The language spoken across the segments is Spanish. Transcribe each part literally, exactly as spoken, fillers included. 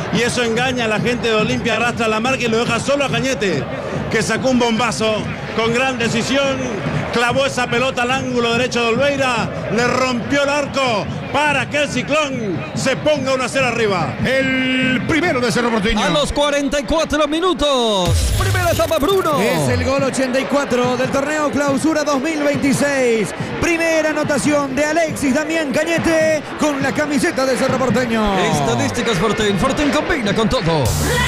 y eso engaña a la gente de Olimpia, arrastra la marca y lo deja solo a Cañete, que sacó un bombazo con gran decisión, clavó esa pelota al ángulo derecho de Olveira, le rompió el arco para que el Ciclón se ponga uno a cero arriba. El primero de Cerro Porteño. A los cuarenta y cuatro minutos. Primera etapa, Bruno. Es el gol ochenta y cuatro del torneo Clausura dos mil veintiséis. Primera anotación de Alexis Damián Cañete con la camiseta de Cerro Porteño. Estadísticas Fortín. Fortín combina con todo.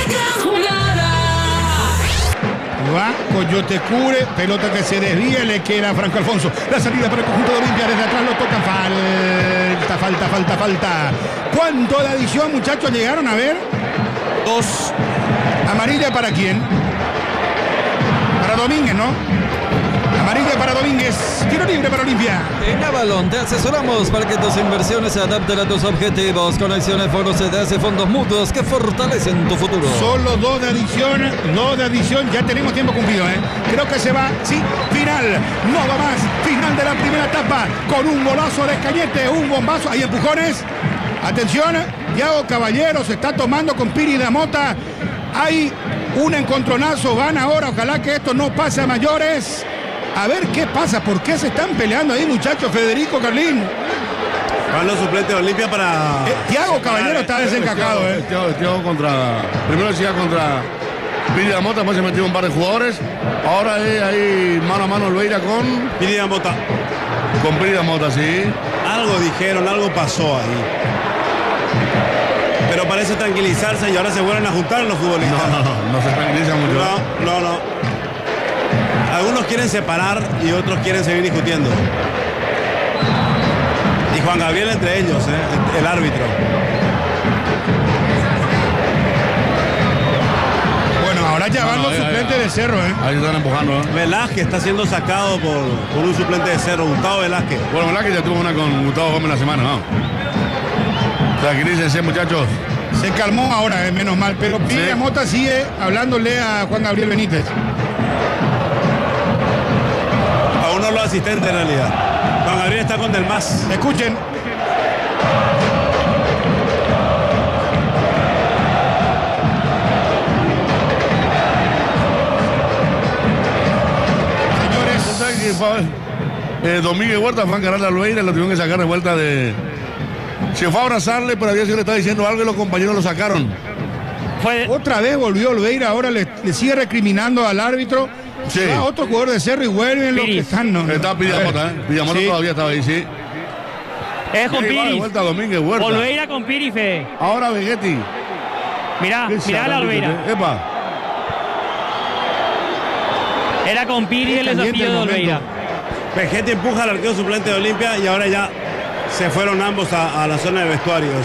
Va, Coyote cubre, pelota que se desvía, le queda a Franco Alfonso. La salida para el conjunto de Olimpia, desde atrás lo tocan. Falta, falta, falta, falta. ¿Cuánto de adición, muchachos, llegaron a ver? Dos. ¿Amarilla para quién? Para Domínguez, ¿no? Amarilla para Domínguez. Tiro libre para Olimpia. En Avalon te asesoramos para que tus inversiones se adapten a tus objetivos. Conexiones Foro C D S, fondos mutuos que fortalecen tu futuro. Solo dos de adición, dos de adición. Ya tenemos tiempo cumplido, ¿eh? Creo que se va, sí, final. No va más. Final de la primera etapa con un golazo de Cañete, un bombazo. Hay empujones. Atención, Thiago Caballero se está tomando con Piri da Mota. Hay un encontronazo. Van ahora. Ojalá que esto no pase a mayores. A ver qué pasa, ¿por qué se están peleando ahí, muchachos? Federico, Carlín. Van los suplentes de Olimpia para... Eh, Thiago Caballero está desencajado, ¿eh? Thiago, Thiago contra... Primero decía contra Piri da Mota, después se metió un par de jugadores. Ahora es ahí mano a mano Olveira con... Piri da Mota. Con Piri da Mota, sí. Algo dijeron, algo pasó ahí. Pero parece tranquilizarse y ahora se vuelven a juntar los futbolistas. No, no, no, no se tranquiliza mucho. No, no, no. Algunos quieren separar y otros quieren seguir discutiendo. Y Juan Gabriel entre ellos, ¿eh? el árbitro. Bueno, ahora ya van no, los ya, suplentes ya. de Cerro, ¿eh? Ahí están empujando, ¿eh? Velázquez está siendo sacado por, por un suplente de Cerro, Gustavo Velázquez. Bueno, Velázquez ya tuvo una con Gustavo Gómez la semana, ¿no? Tranquilícense, muchachos. Se calmó ahora, eh, menos mal. Pero Piri da Mota sigue hablándole a Juan Gabriel Benítez. A uno de los asistentes en realidad. Juan Gabriel está con Del Mas. Escuchen. Señores. Eh, Domínguez Huerta fue a encarar a Olveira, lo tuvieron que sacar de vuelta de... Se fue a abrazarle, pero había sido le estaba diciendo algo y los compañeros lo sacaron. Fue... Otra vez volvió Olveira, ahora le, le sigue recriminando al árbitro. Sí. Va otro jugador de Cerro y vuelven los que están. No, está Piri da Mota, ¿eh? Piri da Mota sí. Todavía estaba ahí, sí. Es con Piri. De vuelta Domínguez Huerta. Olveira con Piri, Fede. Ahora Vegetti. Mirá, mirá la Olveira. Epa. Era con Piri el desafío de Olveira. Vegetti empuja al arquero suplente de Olimpia y ahora ya se fueron ambos a, a la zona de vestuarios.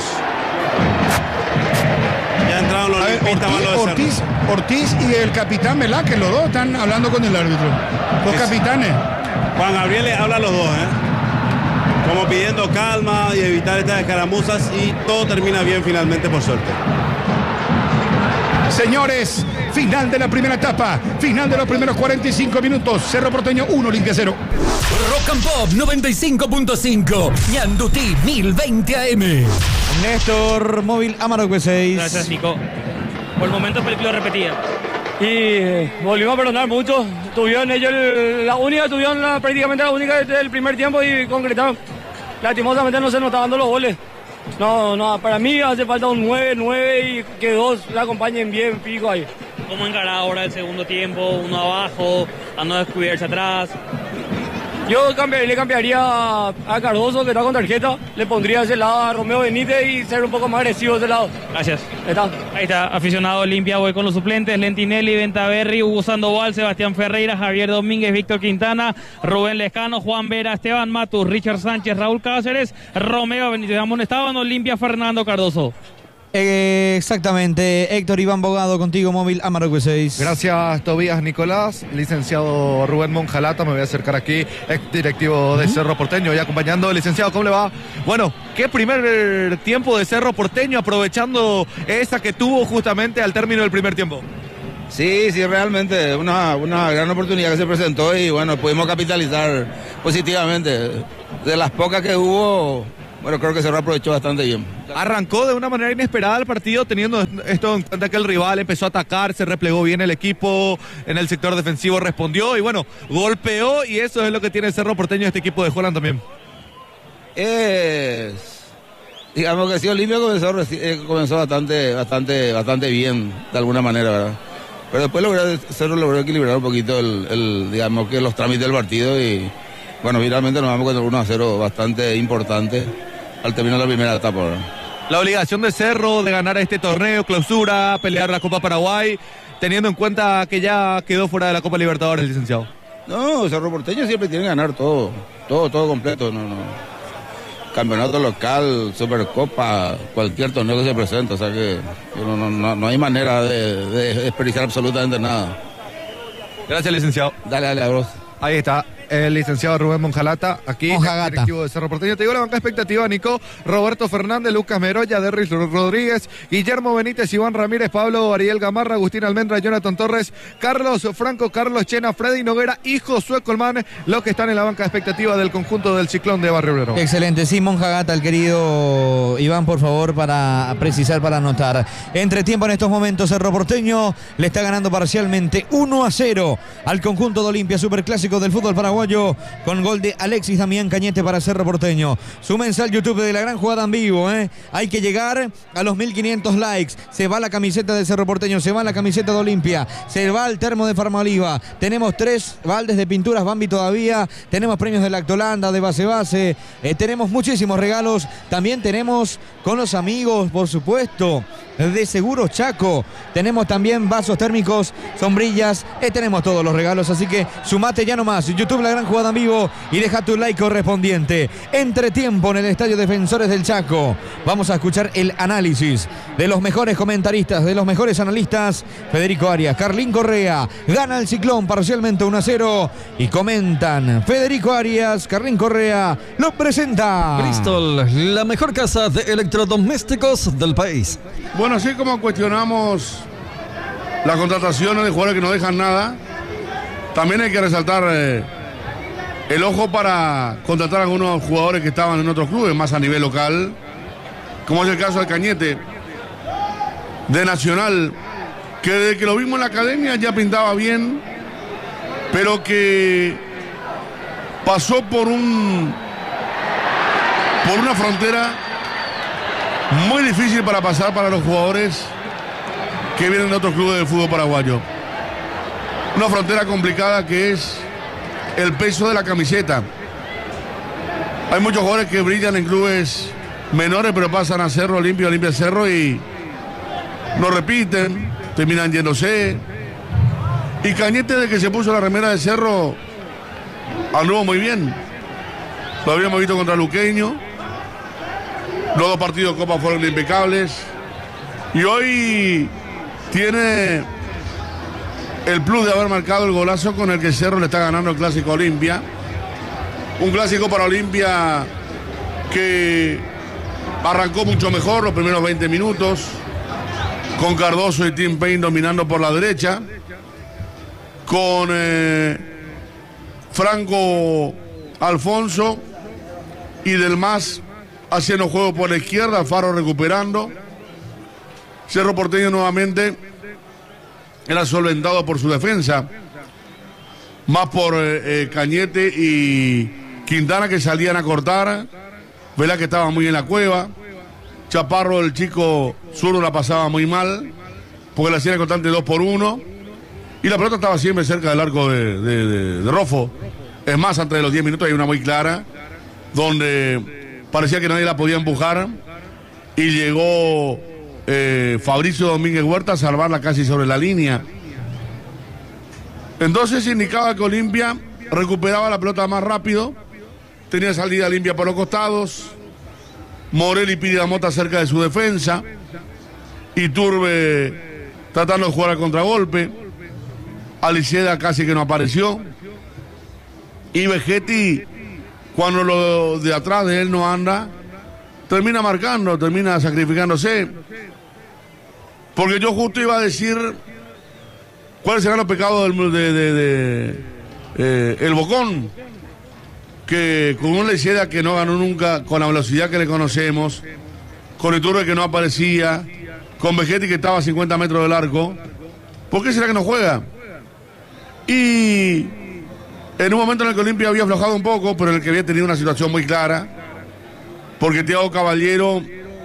Ya entraron los limpistas. Ortiz, Ortiz, Ortiz y el capitán Velázquez, los dos están hablando con el árbitro. Los es, capitanes. Juan Gabriel le habla a los dos, ¿eh? Como pidiendo calma y evitar estas escaramuzas y todo termina bien finalmente, por suerte. Señores, final de la primera etapa, final de los primeros cuarenta y cinco minutos. Cerro Porteño uno, Olimpia cero. Rock and Pop noventa y cinco punto cinco, Ñandutí mil veinte A M. Néstor Móvil Amarok seis. Gracias, Nico. Por el momento película repetida. Y eh, volvimos a perdonar mucho. Tuvieron ellos el, la única, tuvieron la, prácticamente la única desde el primer tiempo y concretaron. Lastimosamente no se nos estaban dando los goles. No, no, para mí hace falta un nueve nueve y que dos la acompañen bien, fijo ahí. ¿Cómo encarar ahora el segundo tiempo? Uno abajo, a no descubrirse atrás. Yo cambiaría, le cambiaría a, a Cardoso, que está con tarjeta. Le pondría ese lado a Romeo Benítez y ser un poco más agresivo de ese lado. Gracias. Ahí está. Ahí está, aficionado Olimpia, voy con los suplentes. Lentinelli, Ventaverri, Hugo Sandoval, Sebastián Ferreira, Javier Domínguez, Víctor Quintana, Rubén Lescano, Juan Vera, Esteban Matus, Richard Sánchez, Raúl Cáceres, Romeo Benítez. Amonestaban Olimpia, Fernando Cardoso. Eh, exactamente, Héctor Iván Bogado, contigo Móvil Amarok seis. Gracias Tobías Nicolás, licenciado Rubén Monjalata, me voy a acercar aquí, ex directivo de uh-huh. Cerro Porteño, y acompañando, licenciado, ¿cómo le va? Bueno, ¿qué primer tiempo de Cerro Porteño, aprovechando esa que tuvo justamente al término del primer tiempo? Sí, sí, realmente, una, una gran oportunidad que se presentó y bueno, pudimos capitalizar positivamente. De las pocas que hubo, bueno, creo que Cerro aprovechó bastante bien. Arrancó de una manera inesperada el partido, teniendo esto en cuenta que el rival empezó a atacar, se replegó bien el equipo, en el sector defensivo respondió y bueno, golpeó, y eso es lo que tiene Cerro Porteño, este equipo de Holland también. Es, digamos que sí, Olimpia comenzó, eh, comenzó bastante, bastante, bastante bien, de alguna manera, ¿verdad? Pero después logró, Cerro logró equilibrar un poquito el, el, digamos que los trámites del partido y bueno, finalmente nos vamos con el uno a cero bastante importante al terminar la primera etapa, ¿verdad? La obligación de Cerro de ganar este torneo, clausura, pelear la Copa Paraguay, teniendo en cuenta que ya quedó fuera de la Copa Libertadores, licenciado. No, Cerro Porteño siempre tiene que ganar todo, todo, todo completo, no, no. Campeonato local, Supercopa, cualquier torneo que se presente, o sea que no, no, no, no hay manera de, de desperdiciar absolutamente nada. Gracias, licenciado. Dale, dale, bros. Ahí está. El licenciado Rubén Monjalata, aquí, Monjagata. directivo de Cerro Porteño. Te digo la banca expectativa, Nico. Roberto Fernández, Lucas Meroya, Derris Rodríguez, Guillermo Benítez, Iván Ramírez, Pablo Ariel Gamarra, Agustín Almendra, Jonathan Torres, Carlos Franco, Carlos Chena, Freddy Noguera y Josué Colmán, los que están en la banca expectativa del conjunto del Ciclón de Barrio Obrero. Excelente, sí, Monjagata, el querido Iván, por favor, para precisar, para anotar. Entre tiempo en estos momentos, Cerro Porteño le está ganando parcialmente uno a cero al conjunto de Olimpia, superclásico del fútbol paraguayo, con gol de Alexis Damián Cañete para Cerro Porteño. Súmense al YouTube de La Gran Jugada en vivo, ¿eh? Hay que llegar a los mil quinientos likes. Se va la camiseta de Cerro Porteño, se va la camiseta de Olimpia, se va el termo de Farmaliva. Tenemos tres baldes de pinturas Bambi todavía, tenemos premios de Lactolanda, de Base Base, eh, tenemos muchísimos regalos. También tenemos con los amigos, por supuesto, de Seguros Chaco. Tenemos también vasos térmicos, sombrillas, eh, tenemos todos los regalos, así que sumate ya nomás. YouTube La Gran Jugada en vivo y deja tu like correspondiente. Entre tiempo en el Estadio Defensores del Chaco. Vamos a escuchar el análisis de los mejores comentaristas, de los mejores analistas. Federico Arias, Carlín Correa, gana el Ciclón parcialmente uno a cero y comentan Federico Arias, Carlín Correa, lo presenta Bristol, la mejor casa de electrodomésticos del país. Bueno, así como cuestionamos las contrataciones de jugadores que no dejan nada, también hay que resaltar eh, el ojo para contratar a algunos jugadores que estaban en otros clubes, más a nivel local, como es el caso de Cañete, de Nacional, que desde que lo vimos en la academia ya pintaba bien, pero que pasó por un por una frontera muy difícil para pasar para los jugadores que vienen de otros clubes del fútbol paraguayo. Una frontera complicada que es el peso de la camiseta. Hay muchos jugadores que brillan en clubes menores, pero pasan a Cerro, Olimpia, Olimpia, Cerro y no repiten, terminan yéndose. Y Cañete, desde que se puso la remera de Cerro, anduvo muy bien. Lo habíamos visto contra Luqueño. Los dos partidos de Copa fueron impecables. Y hoy tiene el plus de haber marcado el golazo con el que Cerro le está ganando el Clásico Olimpia. Un clásico para Olimpia que arrancó mucho mejor los primeros veinte minutos, con Cardoso y Tim Payne dominando por la derecha, con eh, Franco Alfonso y Del Mas haciendo juego por la izquierda, Faro recuperando. Cerro Porteño nuevamente era solventado por su defensa, más por eh, eh, Cañete y Quintana, que salían a cortar. Vela, que estaba muy en la cueva. Chaparro, el chico zurdo, la pasaba muy mal, porque le hacían constante dos por uno. Y la pelota estaba siempre cerca del arco de, de, de, de Rofo. Es más, antes de los diez minutos hay una muy clara, donde parecía que nadie la podía empujar. Y llegó eh, Fabricio Domínguez Huerta a salvarla casi sobre la línea. Entonces indicaba que Olimpia recuperaba la pelota más rápido. Tenía salida limpia por los costados. Morel y Piridamota cerca de su defensa. Iturbe tratando de jugar al contragolpe. Aliceda casi que no apareció. Y Vegetti, cuando lo de atrás de él no anda, termina marcando, termina sacrificándose. Porque yo justo iba a decir cuáles serán los pecados del de, de, de, eh, el Bocón. que con un Leiceda que no ganó nunca, con la velocidad que le conocemos, con Iturbe que no aparecía, con Vegetti que estaba a cincuenta metros del arco, ¿por qué será que no juega? Y en un momento en el que Olimpia había aflojado un poco, pero en el que había tenido una situación muy clara, porque Thiago Caballero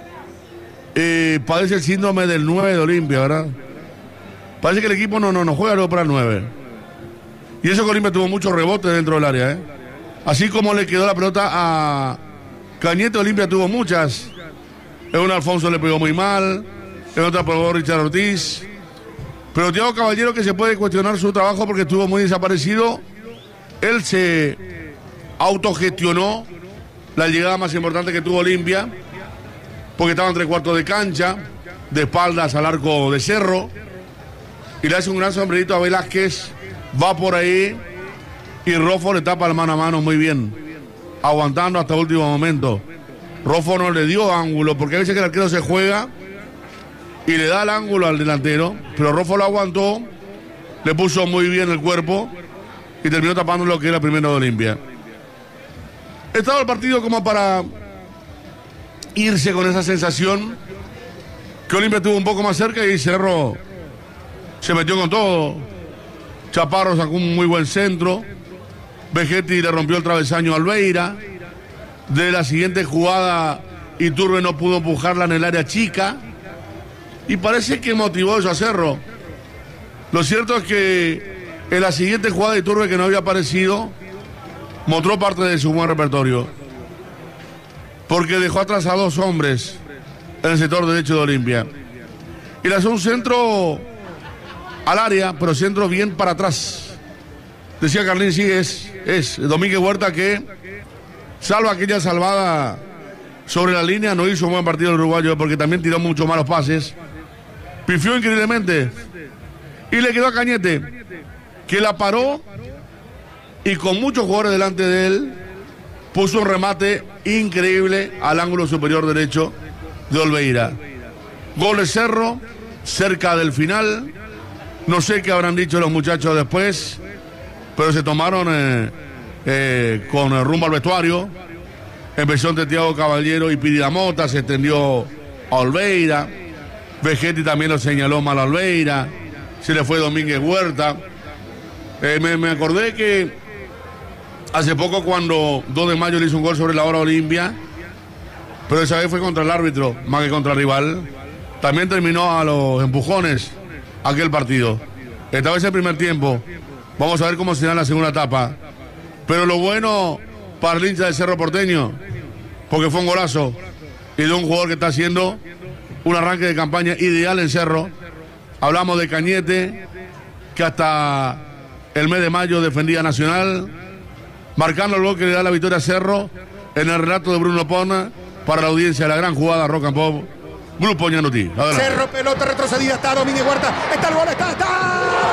eh, padece el síndrome del nueve de Olimpia, ¿verdad? Parece que el equipo no, no, no juega luego para el nueve. Y eso que Olimpia tuvo muchos rebotes dentro del área, ¿eh? Así como le quedó la pelota a Cañete, Olimpia tuvo muchas. En una Alfonso le pegó muy mal, en otra probó Richard Ortiz. Pero Thiago Caballero, que se puede cuestionar su trabajo porque estuvo muy desaparecido, él se autogestionó la llegada más importante que tuvo Olimpia, porque estaba en tres cuartos de cancha, de espaldas al arco de Cerro, y le hace un gran sombrerito a Velázquez, va por ahí, y Rofo le tapa el mano a mano muy bien, aguantando hasta el último momento. Rofo no le dio ángulo, porque a veces que el arquero se juega y le da el ángulo al delantero, pero Rofo lo aguantó, le puso muy bien el cuerpo y terminó tapando lo que era primero de Olimpia. Estaba el partido como para irse con esa sensación que Olimpia estuvo un poco más cerca y Cerro se metió con todo. Chaparro sacó un muy buen centro, Vegetti le rompió el travesaño a Alveira. De la siguiente jugada Iturbe no pudo empujarla en el área chica y parece que motivó eso a Cerro. Lo cierto es que en la siguiente jugada Iturbe, que no había aparecido, mostró parte de su buen repertorio, porque dejó atrás a dos hombres en el sector derecho de Olimpia y le hace un centro al área, pero centro bien para atrás. Decía Carlín, sí, es, es Domínguez Huerta que, salvo aquella salvada sobre la línea, no hizo un buen partido el uruguayo, porque también tiró mucho malos pases. Pifió increíblemente. Y le quedó a Cañete, que la paró y con muchos jugadores delante de él, puso un remate increíble al ángulo superior derecho de Olveira. Gol de Cerro, cerca del final. No sé qué habrán dicho los muchachos después, pero se tomaron... Eh, Eh, con el rumbo al vestuario. Empezó entre Thiago Caballero y Pidamota, se extendió a Olveira. Vegetti también lo señaló mal a Olveira. Se le fue Domínguez Huerta. Eh, me, me acordé que hace poco, cuando dos de mayo le hizo un gol sobre la hora Olimpia, pero esa vez fue contra el árbitro más que contra el rival, también terminó a los empujones aquel partido. Esta vez el primer tiempo. Vamos a ver cómo será la segunda etapa. Pero lo bueno para el hincha del Cerro Porteño, porque fue un golazo y de un jugador que está haciendo un arranque de campaña ideal en Cerro. Hablamos de Cañete, que hasta el mes de mayo defendía a Nacional, marcando el gol que le da la victoria a Cerro en el relato de Bruno Pona para la audiencia de la gran jugada Rock and Pop. Grupo Ñandutí. Cerro, pelota retrocedida, está Domínguez Huerta, está el gol, está, está.